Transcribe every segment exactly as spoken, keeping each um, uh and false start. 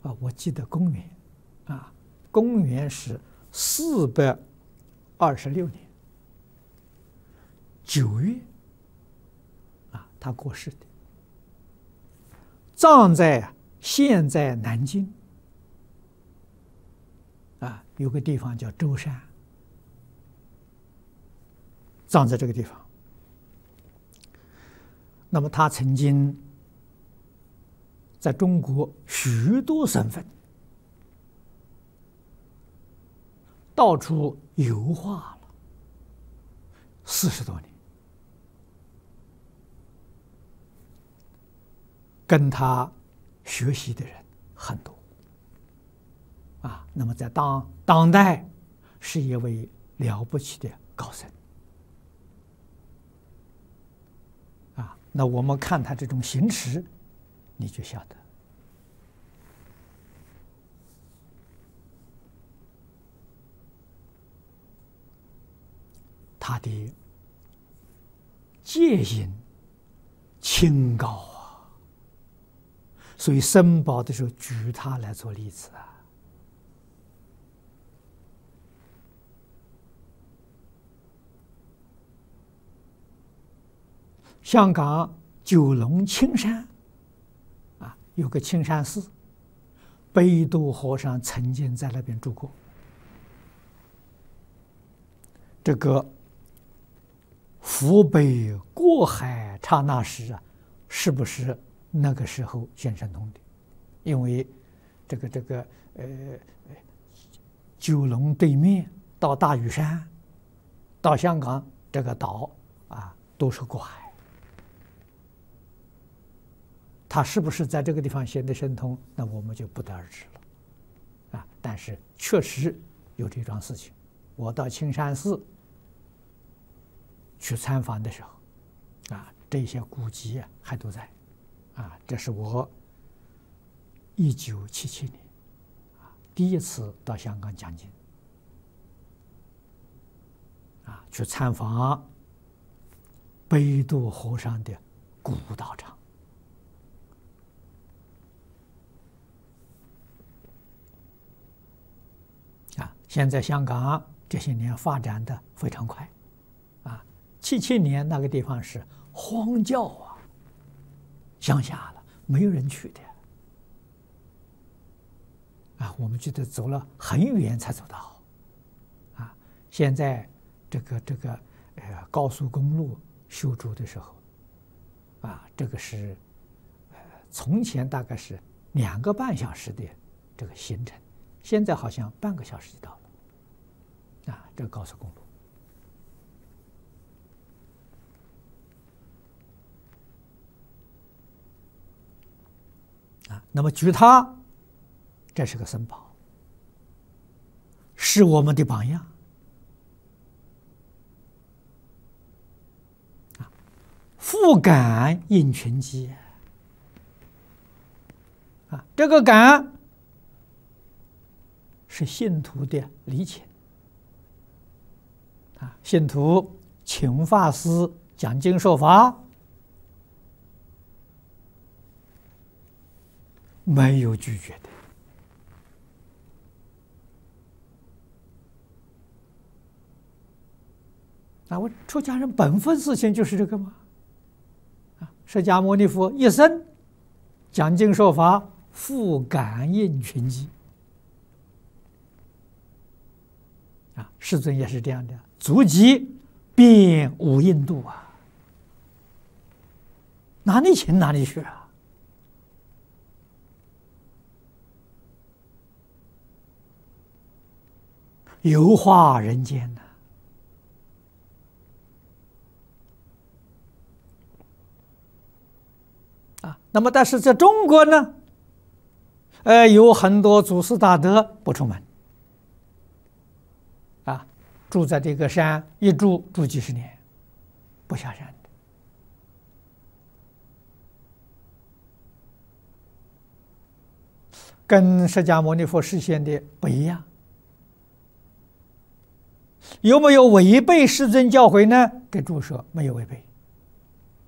啊，我记得公元啊，公元是四百二十六年九月啊，他过世的，葬在现在南京啊，有个地方叫舟山，葬在这个地方。那么他曾经在中国许多省份到处游化了四十多年，跟他学习的人很多啊。那么在当当代是一位了不起的高僧啊。那我们看他这种行持，你就晓得他的戒心清高啊，所以申宝的时候举他来做例子啊。香港九龙青山啊，有个青山寺，北渡和尚曾经在那边住过。这个扶北过海刹那时啊，是不是那个时候先生通的？因为这个这个呃九龙对面到大屿山，到香港这个岛啊，都是过海。他是不是在这个地方显得神通？那我们就不得而知了啊。但是确实有这桩事情。我到青山寺去参访的时候，啊，这些古籍啊还都在，啊，这是我一九七七年啊第一次到香港讲经，啊，去参访北渡和尚的古道场。啊，现在香港这些年发展的非常快，啊，七七年那个地方是荒郊啊，乡下了，没有人去的，啊，我们觉得走了很远才走到，啊，现在这个这个呃高速公路修筑的时候，啊，这个是呃从前大概是两个半小时的这个行程。现在好像半个小时就到了，啊，这个高速公路，啊，那么举他，这是个僧宝，是我们的榜样，啊，复感应群机，啊，这个感。是信徒的礼请啊，信徒请法师讲经说法，没有拒绝的。啊，我出家人本分事情就是这个嘛。啊，释迦牟尼佛一生讲经说法，复感应群机。啊，世尊也是这样的，足迹遍五印度啊，哪里请哪里去啊！游化人间呐、啊，啊，那么但是在中国呢，呃，有很多祖师大德不出门。啊，住在这个山，一住住几十年，不下山的。跟释迦牟尼佛示现的不一样。有没有违背世尊教诲呢？给注说没有违背。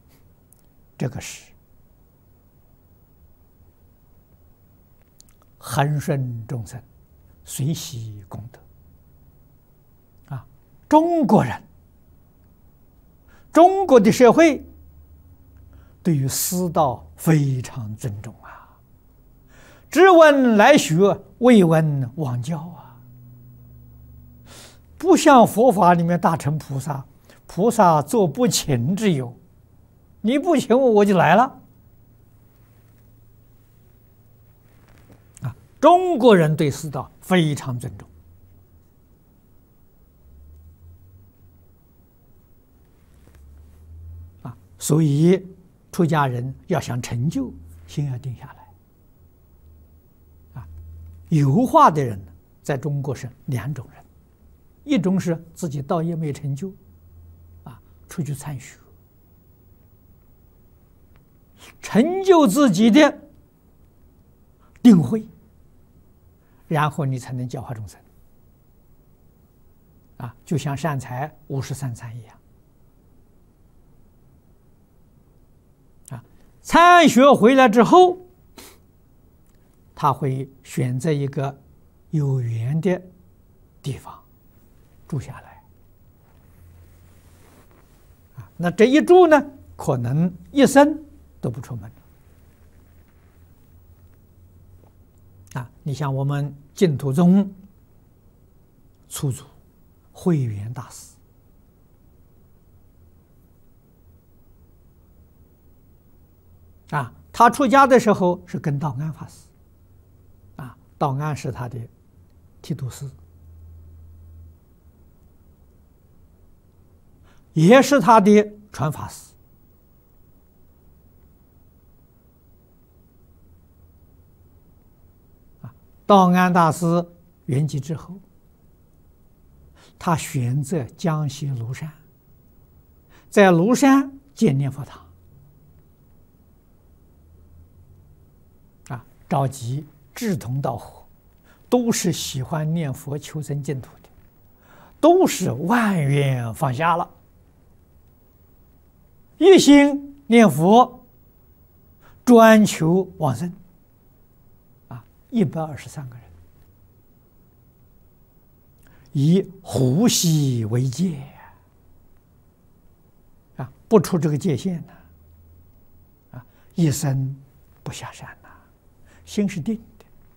这个是恒顺众生，随喜功德。啊，中国人，中国的社会对于师道非常尊重啊，知闻来学，未闻忘教啊。不像佛法里面大乘菩萨，菩萨做不请之友，你不请我，我就来了。啊，中国人对师道非常尊重。啊，所以出家人要想成就，心要定下来。啊，有化的人在中国是两种人。一种是自己道业没成就，啊，出去参学，成就自己的定慧，然后你才能教化众生。啊，就像善财五十三参一样。啊，参学回来之后，他会选择一个有缘的地方住下来。啊，那这一住呢，可能一生都不出门。啊，你像我们净土宗初祖慧远大师，啊，他出家的时候是跟道安法师，啊，道安是他的剃度师，也是他的传法师。啊，道安大师圆寂之后，他选择江西庐山，在庐山建念佛堂，啊，召集志同道合，都是喜欢念佛求生净土的，都是万缘放下了，一心念佛，专求往生。啊，一百二十三个人。以呼吸为戒，啊，不出这个界限呢，啊，一生不下山呐，心是定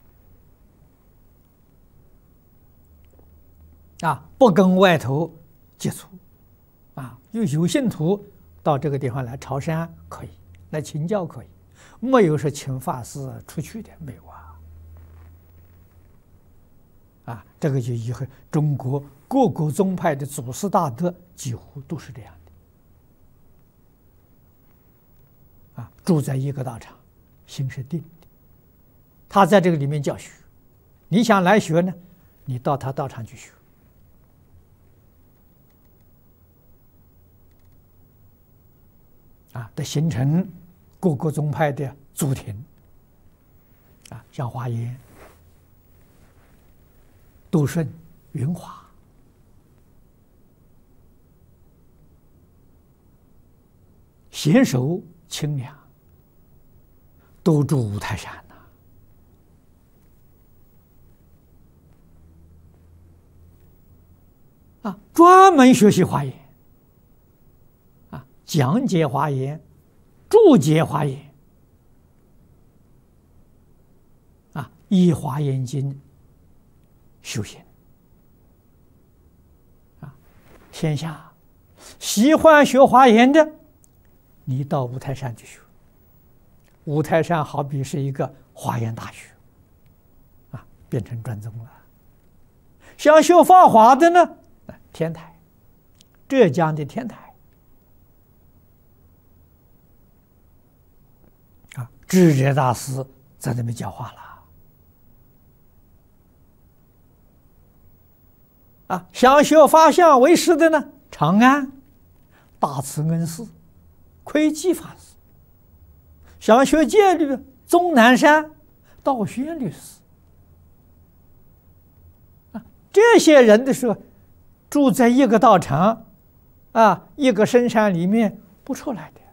的，啊，不跟外头接触，啊，有有信徒到这个地方来朝山可以，来请教可以，没有说请法师出去的，没有啊。啊，这个就以后中国各个宗派的祖师大德几乎都是这样的。啊，住在一个道场，心是定的。他在这个里面教学，你想来学呢，你到他道场去学。啊，的形成各个宗派的祖庭。啊，像华严、杜顺、云华，贤首清凉，都住五台山呐。啊，专门学习华严，啊，讲解华严，注解华严，啊，依华严经修行。啊，天下喜欢学华严的，你到五台山去学。五台山好比是一个华严大学，啊，变成专宗了。想学法华的呢，天台，浙江的天台，啊，智者大师在那边教化了。啊，想学法相为师的呢，长安大慈恩师窥基法师；想学戒律，终南山道宣律师。啊，这些人的时候住在一个道场，啊，一个深山里面不出来的。